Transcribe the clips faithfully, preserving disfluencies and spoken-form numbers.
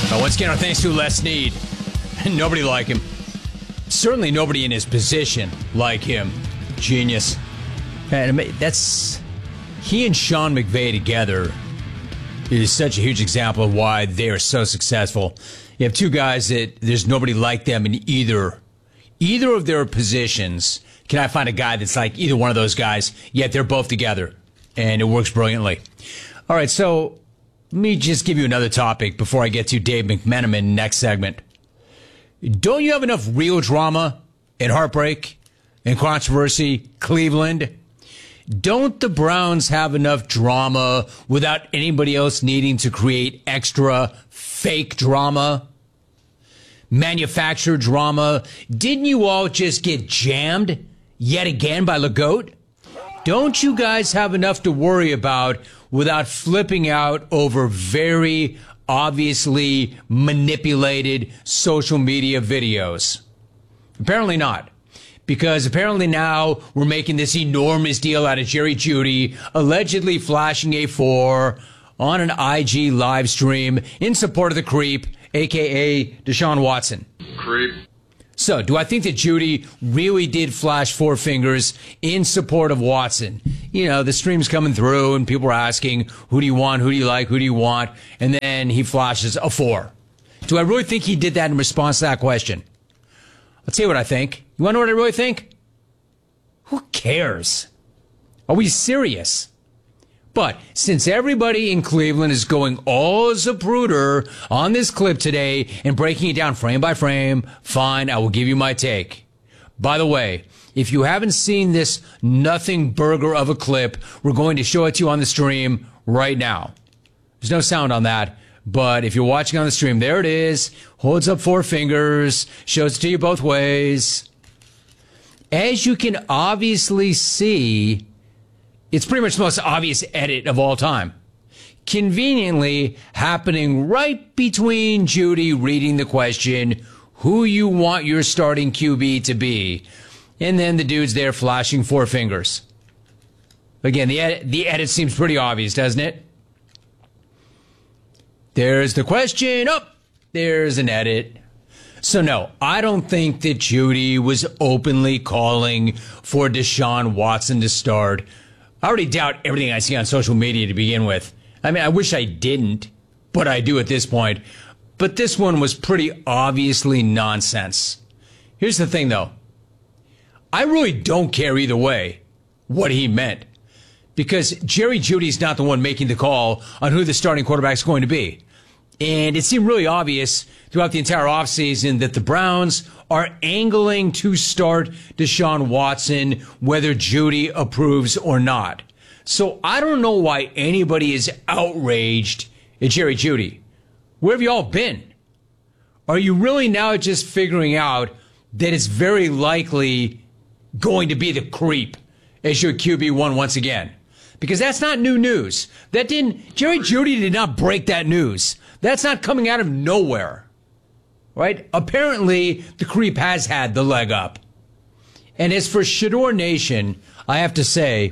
Uh, once again, our thanks to Les Snead. Nobody like him. Certainly nobody in his position like him. Genius. And that's... He and Sean McVay together is such a huge example of why they are so successful. You have two guys that there's nobody like them in either either of their positions. Can I find a guy that's like either one of those guys? Yet they're both together, and it works brilliantly. All right, so let me just give you another topic before I get to Dave McMenamin next segment. Don't you have enough real drama and heartbreak and controversy, Cleveland? Don't the Browns have enough drama without anybody else needing to create extra fake drama? Manufactured drama? Didn't you all just get jammed yet again by Legault? Don't you guys have enough to worry about without flipping out over very obviously manipulated social media videos? Apparently not. Because apparently now we're making this enormous deal out of Jerry Jeudy allegedly flashing a four on an I G live stream in support of the creep, a k a. Deshaun Watson. Creep. So, do I think that Jeudy really did flash four fingers in support of Watson? You know, the stream's coming through and people are asking, who do you want, who do you like, who do you want? And then he flashes a four. Do I really think he did that in response to that question? I'll tell you what I think. You want to know what I really think? Who cares? Are we serious? But since everybody in Cleveland is going all Zapruder on this clip today and breaking it down frame by frame, fine, I will give you my take. By the way, if you haven't seen this nothing burger of a clip, we're going to show it to you on the stream right now. There's no sound on that. But if you're watching on the stream, there it is. Holds up four fingers. Shows it to you both ways. As you can obviously see, it's pretty much the most obvious edit of all time. Conveniently happening right between Jeudy reading the question, who you want your starting Q B to be, and then the dude's there flashing four fingers. Again, the edit, the edit seems pretty obvious, doesn't it? There's the question. Oh, there's an edit. So, no, I don't think that Jeudy was openly calling for Deshaun Watson to start. I already doubt everything I see on social media to begin with. I mean, I wish I didn't, but I do at this point. But this one was pretty obviously nonsense. Here's the thing, though. I really don't care either way what he meant. Because Jerry Jeudy's not the one making the call on who the starting quarterback is going to be. And it seemed really obvious throughout the entire offseason that the Browns are angling to start Deshaun Watson, whether Jeudy approves or not. So I don't know why anybody is outraged at Jerry Jeudy. Where have you all been? Are you really now just figuring out that it's very likely going to be the creep as your Q B one once again? Because that's not new news. That didn't, Jerry Jeudy did not break that news. That's not coming out of nowhere. Right? Apparently, the creep has had the leg up. And as for Shador Nation, I have to say,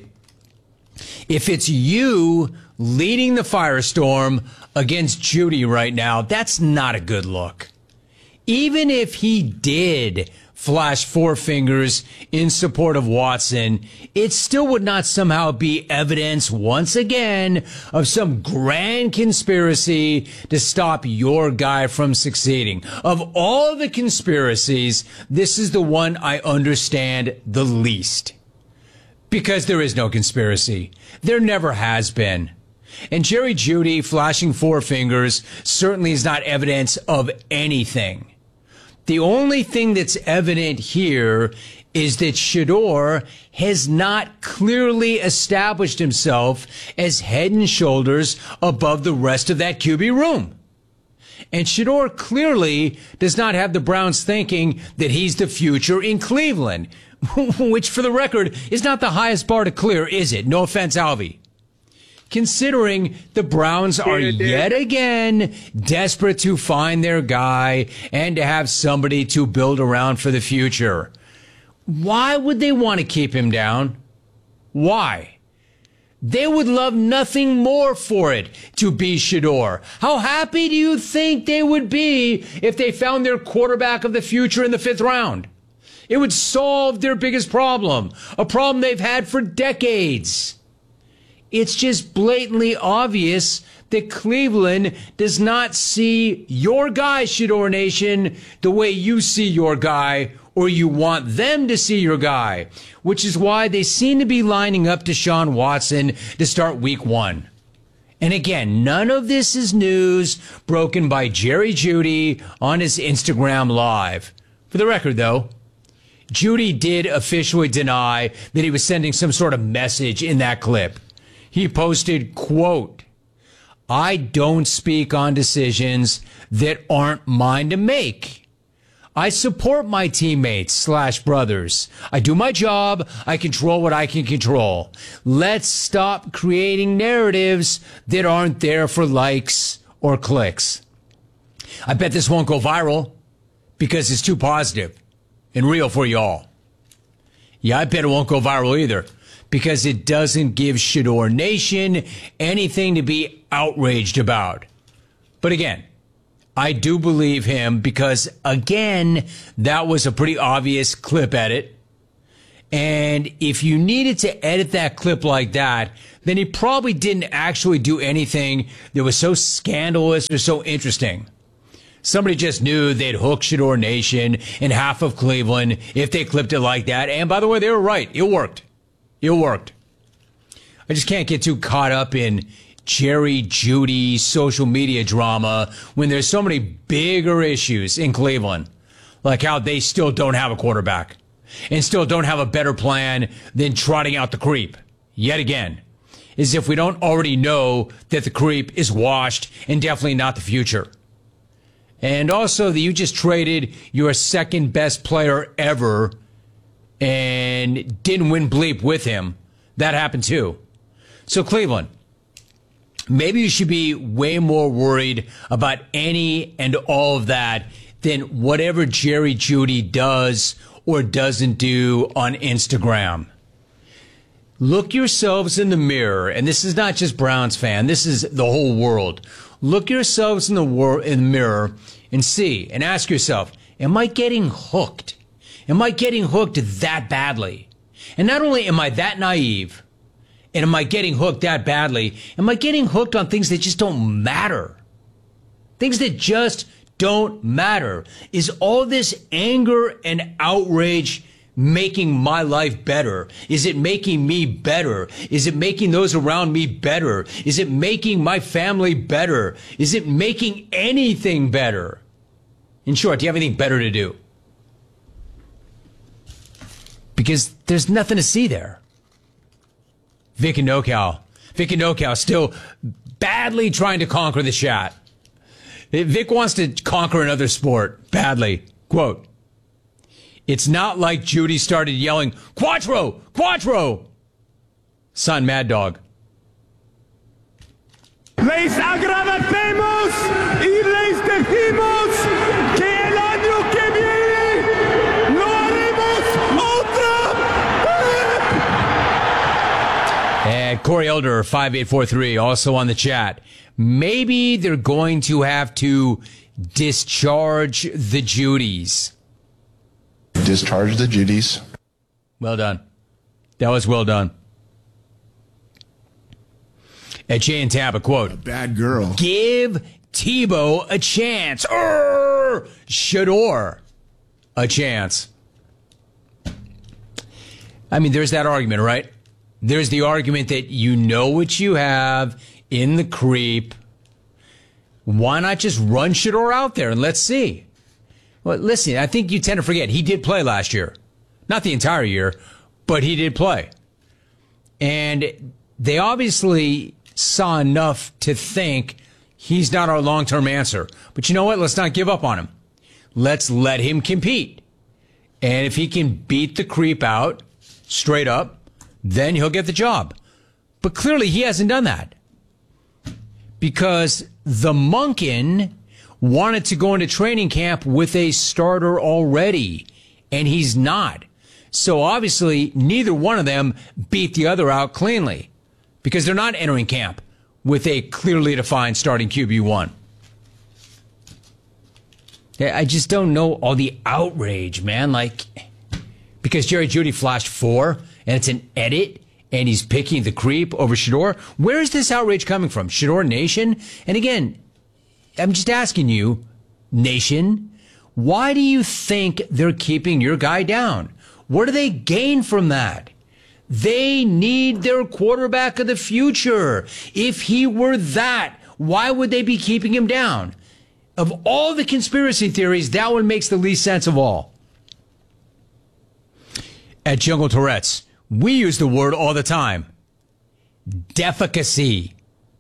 if it's you leading the firestorm against Jeudy right now, that's not a good look. Even if he did flash four fingers in support of Watson, it still would not somehow be evidence once again of some grand conspiracy to stop your guy from succeeding. Of all the conspiracies, this is the one I understand the least. Because there is no conspiracy. There never has been. And Jerry Jeudy flashing four fingers certainly is not evidence of anything. The only thing that's evident here is that Shador has not clearly established himself as head and shoulders above the rest of that Q B room. And Shador clearly does not have the Browns thinking that he's the future in Cleveland, which, for the record, is not the highest bar to clear, is it? No offense, Alvy. Considering the Browns are yet again desperate to find their guy and to have somebody to build around for the future. Why would they want to keep him down? Why? They would love nothing more for it to be Shedeur. How happy do you think they would be if they found their quarterback of the future in the fifth round? It would solve their biggest problem, a problem they've had for decades. It's just blatantly obvious that Cleveland does not see your guy, Shedeur Nation, the way you see your guy, or you want them to see your guy, which is why they seem to be lining up Deshaun Watson to start week one. And again, none of this is news broken by Jerry Jeudy on his Instagram Live. For the record, though, Jeudy did officially deny that he was sending some sort of message in that clip. He posted, quote, "I don't speak on decisions that aren't mine to make. I support my teammates slash brothers. I do my job. I control what I can control. Let's stop creating narratives that aren't there for likes or clicks." I bet this won't go viral because it's too positive and real for y'all. Yeah, I bet it won't go viral either because it doesn't give Shedeur Nation anything to be outraged about. But again, I do believe him because, again, that was a pretty obvious clip edit. And if you needed to edit that clip like that, then he probably didn't actually do anything that was so scandalous or so interesting. Somebody just knew they'd hook Shedeur Nation and half of Cleveland if they clipped it like that. And by the way, they were right. It worked. It worked. I just can't get too caught up in Jerry Jeudy social media drama when there's so many bigger issues in Cleveland, like how they still don't have a quarterback and still don't have a better plan than trotting out the creep yet again, as if we don't already know that the creep is washed and definitely not the future. And also that you just traded your second best player ever and didn't win bleep with him. That happened too. So Cleveland, maybe you should be way more worried about any and all of that than whatever Jerry Jeudy does or doesn't do on Instagram. Look yourselves in the mirror, and this is not just Browns fan, this is the whole world. Look yourselves in the, wor- in the mirror and see and ask yourself, am I getting hooked? Am I getting hooked that badly? And not only am I that naive, and am I getting hooked that badly? Am I getting hooked on things that just don't matter? Things that just don't matter. Is all this anger and outrage making my life better? Is it making me better? Is it making those around me better? Is it making my family better? Is it making anything better? In short, do you have anything better to do? Because there's nothing to see there. Vic and NoCal. Vic and NoCal still badly trying to conquer the chat. Vic wants to conquer another sport badly. Quote, "It's not like Jeudy started yelling, Quattro! Quattro!" Son, Mad Dog. Les agradecemos y les decimos que el año que viene lo haremos otra vez. And Corey Elder, five eight four three, also on the chat. Maybe they're going to have to discharge the Judys. Discharge the Judys. Well done. That was well done. At Jay in Tampa, quote, A bad girl. "Give Tebow a chance. Urgh! Shedeur a chance." I mean, there's that argument, right? There's the argument that you know what you have in the creep. Why not just run Shedeur out there and let's see? Well, listen, I think you tend to forget he did play last year. Not the entire year, but he did play. And they obviously saw enough to think he's not our long-term answer. But you know what? Let's not give up on him. Let's let him compete. And if he can beat the creep out straight up, then he'll get the job. But clearly he hasn't done that. Because the Monken wanted to go into training camp with a starter already, and he's not. So obviously neither one of them beat the other out cleanly. because they're not entering camp with a clearly defined starting Q B one. I just don't know all the outrage, man. Like, because Jerry Jeudy flashed four, and it's an edit, and he's picking the creep over Shedeur. Where is this outrage coming from? Shedeur Nation? And again, I'm just asking you, Nation, why do you think they're keeping your guy down? What do they gain from that? They need their quarterback of the future. If he were that, why would they be keeping him down? Of all the conspiracy theories, that one makes the least sense of all. At Jungle Tourette's, we use the word all the time. Defecacy.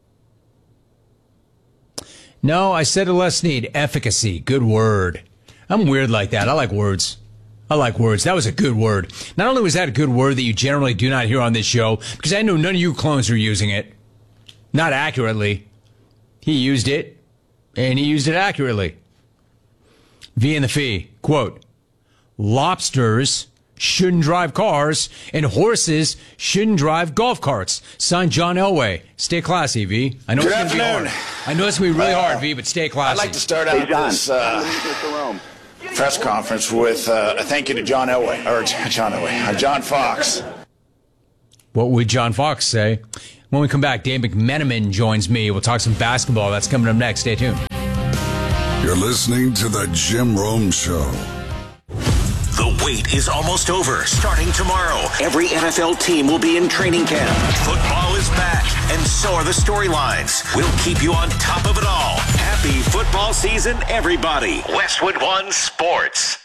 No, I said it less need. Efficacy. Good word. I'm weird like that. I like words. I like words. That was a good word. Not only was that a good word that you generally do not hear on this show, because I know none of you clones are using it. Not accurately. He used it. And he used it accurately. V in the Fee, quote, lobsters shouldn't drive cars and horses shouldn't drive golf carts. Signed, John Elway. Stay classy, V. I know Good it's going to be hard. I know it's going to be really uh, hard, V, but stay classy. I'd like to start out hey, this uh, press conference with uh, a thank you to John Elway, or John Elway, uh, John Fox. What would John Fox say? When we come back, Dave McMenamin joins me. We'll talk some basketball. That's coming up next. Stay tuned. You're listening to The Jim Rome Show. The wait is almost over. Starting tomorrow, every N F L team will be in training camp. Football is back, and so are the storylines. We'll keep you on top of it all. Happy football season, everybody. Westwood One Sports.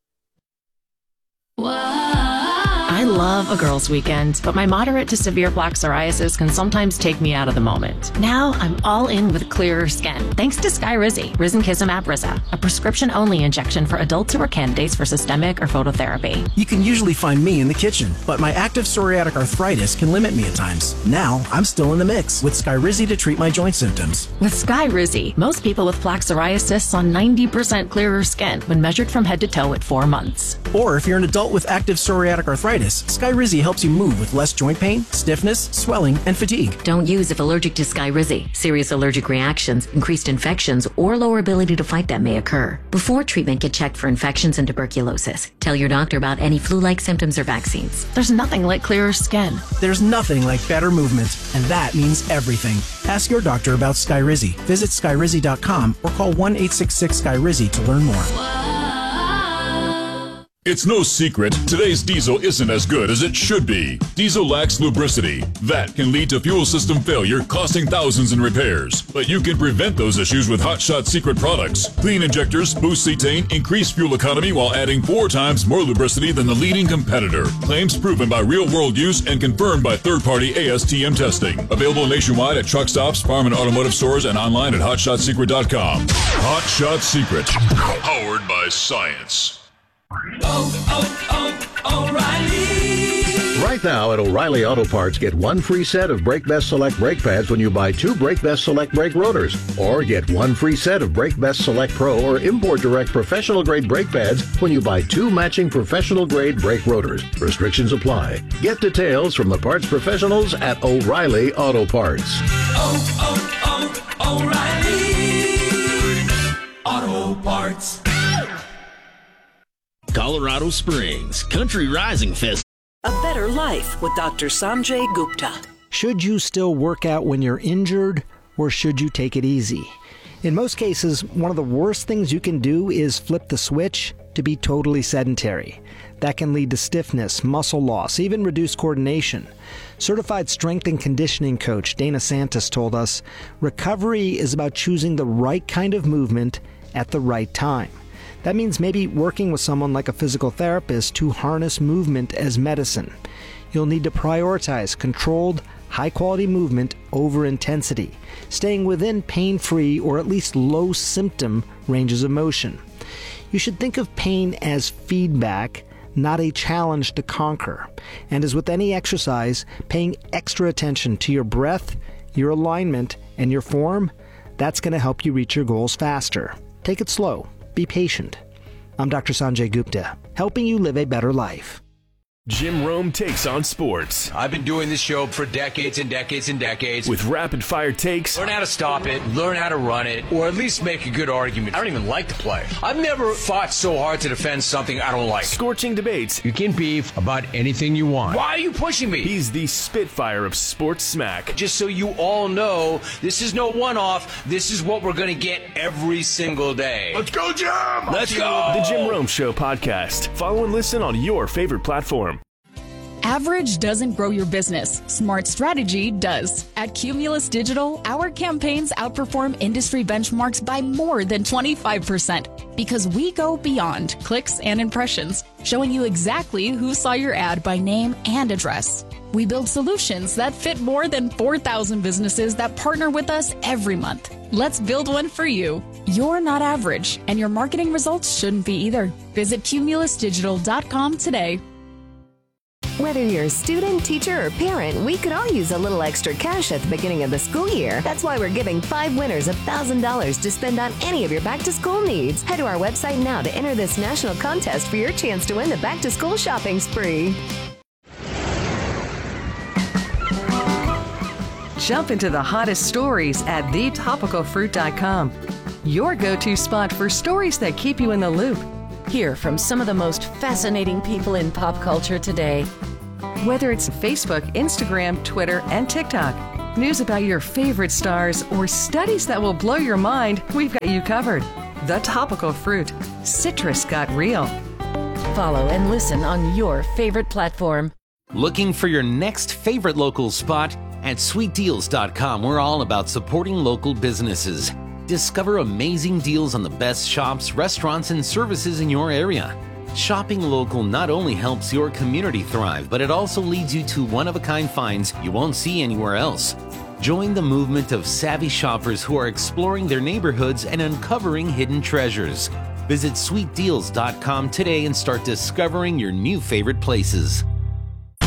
Whoa. I love a girls' weekend, but my moderate to severe plaque psoriasis can sometimes take me out of the moment. Now I'm all in with clearer skin, thanks to Skyrizi, Risankizumab Riza, a prescription-only injection for adults who are candidates for systemic or phototherapy. You can usually find me in the kitchen, but my active psoriatic arthritis can limit me at times. Now I'm still in the mix with Skyrizi to treat my joint symptoms. With Skyrizi, most people with plaque psoriasis saw ninety percent clearer skin when measured from head to toe at four months. Or if you're an adult with active psoriatic arthritis, Skyrizi helps you move with less joint pain, stiffness, swelling, and fatigue. Don't use if allergic to Skyrizi. Serious allergic reactions, increased infections, or lower ability to fight them may occur. Before treatment, get checked for infections and tuberculosis. Tell your doctor about any flu-like symptoms or vaccines. There's nothing like clearer skin. There's nothing like better movement, and that means everything. Ask your doctor about Skyrizi. Visit Skyrizi dot com or call one eight six six Skyrizi to learn more. It's no secret, today's diesel isn't as good as it should be. Diesel lacks lubricity. That can lead to fuel system failure, costing thousands in repairs. But you can prevent those issues with Hot Shot Secret products. Clean injectors, boost cetane, increase fuel economy while adding four times more lubricity than the leading competitor. Claims proven by real-world use and confirmed by third-party A S T M testing. Available nationwide at truck stops, farm and automotive stores, and online at hot shot secret dot com. Hot Shot Secret. Powered by science. Oh, oh, oh, O'Reilly. Right now at O'Reilly Auto Parts, get one free set of Brake Best Select brake pads when you buy two Brake Best Select brake rotors. Or get one free set of Brake Best Select Pro or Import Direct professional grade brake pads when you buy two matching professional grade brake rotors. Restrictions apply. Get details from the parts professionals at O'Reilly Auto Parts. Oh, oh, oh, O'Reilly Auto Parts. Colorado Springs Country Rising Fest. A better life with Doctor Sanjay Gupta. Should you still work out when you're injured, or should you take it easy? In most cases, one of the worst things you can do is flip the switch to be totally sedentary. That can lead to stiffness, muscle loss, even reduced coordination. Certified strength and conditioning coach Dana Santos told us, recovery is about choosing the right kind of movement at the right time. That means maybe working with someone like a physical therapist to harness movement as medicine. You'll need to prioritize controlled, high-quality movement over intensity, staying within pain-free or at least low-symptom ranges of motion. You should think of pain as feedback, not a challenge to conquer. And as with any exercise, paying extra attention to your breath, your alignment, and your form, that's going to help you reach your goals faster. Take it slow. Be patient. I'm Doctor Sanjay Gupta, helping you live a better life. Jim Rome takes on sports. I've been doing this show for decades and decades and decades. With rapid-fire takes. Learn how to stop it, learn how to run it, or at least make a good argument. I don't even like the play. I've never fought so hard to defend something I don't like. Scorching debates. You can beef about anything you want. Why are you pushing me? He's the Spitfire of sports smack. Just so you all know, this is no one-off. This is what we're going to get every single day. Let's go, Jim! Let's go! The Jim Rome Show podcast. Follow and listen on your favorite platform. Average doesn't grow your business. Smart strategy does. At Cumulus Digital, our campaigns outperform industry benchmarks by more than twenty-five percent because we go beyond clicks and impressions, showing you exactly who saw your ad by name and address. We build solutions that fit more than four thousand businesses that partner with us every month. Let's build one for you. You're not average, and your marketing results shouldn't be either. Visit cumulus digital dot com today. Whether you're a student, teacher, or parent, we could all use a little extra cash at the beginning of the school year. That's why we're giving five winners one thousand dollars to spend on any of your back-to-school needs. Head to our website now to enter this national contest for your chance to win the back-to-school shopping spree. Jump into the hottest stories at the topical fruit dot com. Your go-to spot for stories that keep you in the loop. Hear from some of the most fascinating people in pop culture today. Whether it's Facebook, Instagram, Twitter, and TikTok, news about your favorite stars, or studies that will blow your mind, we've got you covered. The Topical Fruit. Citrus got real. Follow and listen on your favorite platform. Looking for your next favorite local spot? At sweet deals dot com, we're all about supporting local businesses. Discover amazing deals on the best shops, restaurants, and services in your area. Shopping local not only helps your community thrive, but it also leads you to one-of-a-kind finds you won't see anywhere else. Join the movement of savvy shoppers who are exploring their neighborhoods and uncovering hidden treasures. Visit sweet deals dot com today and start discovering your new favorite places.